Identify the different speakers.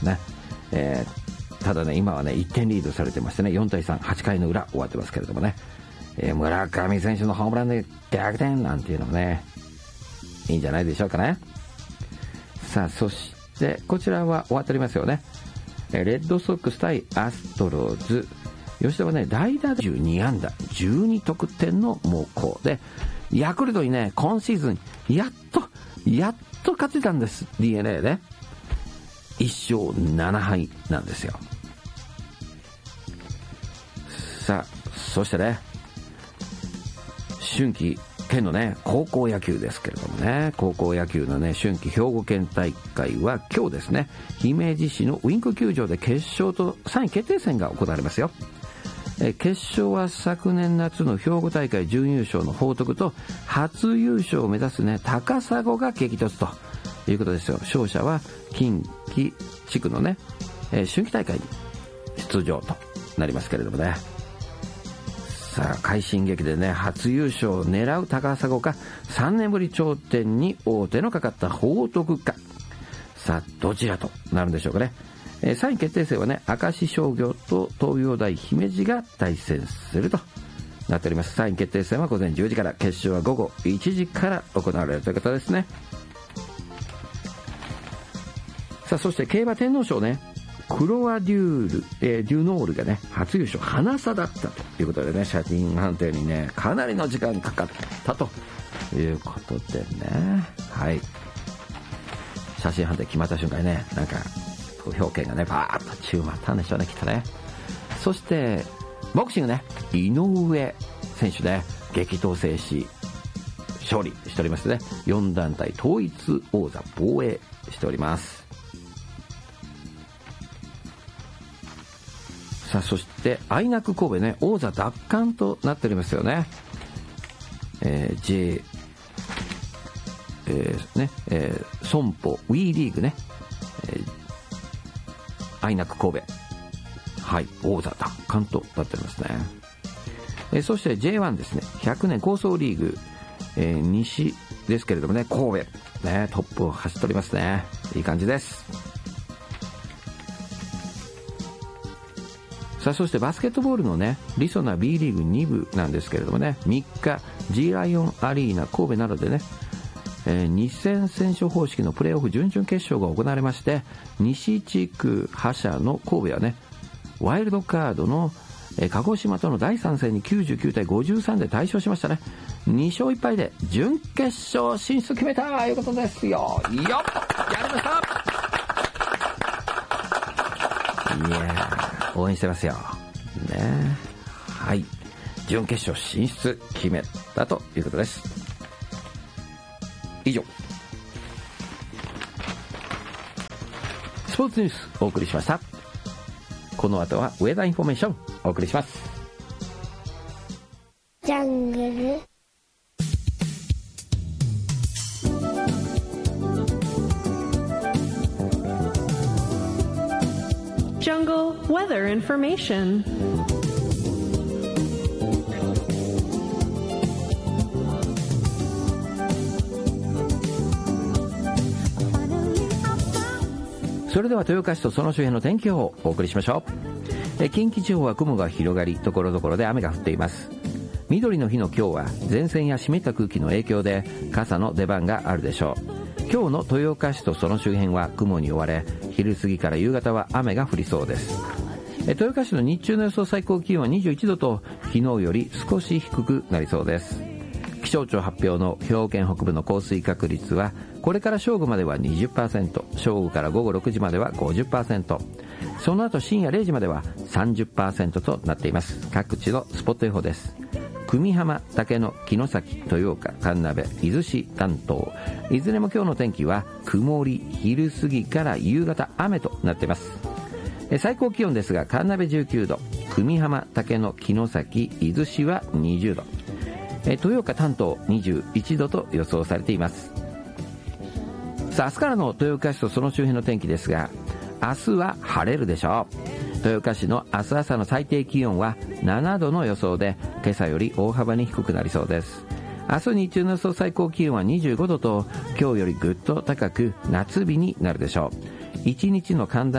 Speaker 1: ね。ただね、今はね、1点リードされてましてね、4対3、8回の裏終わってますけれどもね、村上選手のホームランで逆転なんていうのもね、いいんじゃないでしょうかね。さあ、そしてこちらは終わっておりますよね。レッドソックス対アストローズ。吉田はね、代打12安打12得点の猛攻で、ヤクルトにね、今シーズンやっと勝てたんです。 DNA で1勝7敗なんですよ。さあ、そしてね、春季県のね、高校野球ですけれどもね、高校野球のね、春季兵庫県大会は今日ですね、姫路市のウィンク球場で決勝と3位決定戦が行われますよ。決勝は昨年夏の兵庫大会準優勝の報徳と初優勝を目指すね、高砂が激突ということですよ。勝者は近畿地区のね、春季大会に出場となりますけれどもね。さあ、快進撃でね、初優勝を狙う高砂か、3年ぶり頂点に王手のかかった報徳か。さあ、どちらとなるんでしょうかね。3位決定戦はね、明石商業と東洋大姫路が対戦するとなっております。3位決定戦は午前10時から、決勝は午後1時から行われるということですね。さあ、そして競馬天皇賞ね、クロワデュノールがね、初優勝、花差だったということでね、写真判定にね、かなりの時間かかったということでね、はい。写真判定決まった瞬間にね、なんか、投票権がね、バーッと注まったんでしょうね、きっとね。そして、ボクシングね、井上選手ね、激闘制し、勝利しておりますね。4団体統一王座防衛しております。さあ、そしてアイナック神戸ね、王座奪還となっておりますよね。損保ウィーリーグね、アイナック神戸、はい、王座奪還となっておりますね。そして J1 ですね、100年構想リーグ、西ですけれどもね、神戸ね、トップを走っておりますね。いい感じです。さあ、そしてバスケットボールのね、リソナ B リーグ2部なんですけれどもね、3日 G ライオンアリーナ神戸などでね、2戦先勝方式のプレーオフ準々決勝が行われまして、西地区覇者の神戸はね、ワイルドカードの鹿児島との第3戦に99対53で大勝しましたね。2勝1敗で準決勝進出決めたということですよ。やりました。いやー、応援してますよね。はい、準決勝進出決めたということです。以上、スポーツニュースお送りしました。この後はウェザーインフォメーションお送りします。
Speaker 2: ジャングル
Speaker 3: Jungle Weather Information. .
Speaker 1: それでは豊岡市とその周辺の天気予報をお送りしましょう。近畿地方は雲が広がり、ところどころで雨が降っています。緑の日の今日は前線や湿った空気の影響で傘の出番があるでしょう。今日の豊岡市とその周辺は雲に覆われ、昼過ぎから夕方は雨が降りそうです。豊岡市の日中の予想最高気温は21度と昨日より少し低くなりそうです。気象庁発表の兵庫県北部の降水確率はこれから正午までは 20%、 正午から午後6時までは 50%、 その後深夜0時までは 30% となっています。各地のスポット予報です。久美浜、竹野、城崎、豊岡、神鍋、伊豆市、関東、いずれも今日の天気は曇り、昼過ぎから夕方雨となっています。最高気温ですが神鍋19度、久美浜、竹野、城崎、伊豆市は20度、豊岡、丹東21度と予想されています。さあ、明日からの豊岡市とその周辺の天気ですが、明日は晴れるでしょう。豊岡市の明日朝の最低気温は7度の予想で、今朝より大幅に低くなりそうです。明日日中の予想最高気温は25度と今日よりぐっと高く夏日になるでしょう。1日の寒暖